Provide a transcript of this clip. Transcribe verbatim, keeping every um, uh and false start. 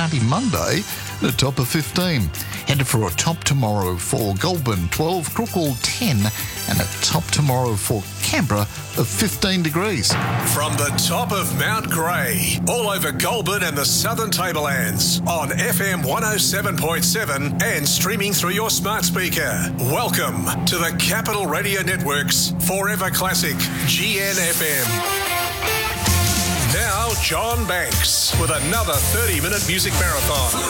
sunny Monday, a top of fifteen. Headed for a top tomorrow for Goulburn, twelve, Crookwell, ten, and a top tomorrow for Canberra of fifteen degrees. From the top of Mount Grey, all over Goulburn and the Southern Tablelands, on F M one oh seven point seven and streaming through your smart speaker. Welcome to the Capital Radio Network's Forever Classic G N F M. Now, John Banks with another thirty-minute music marathon.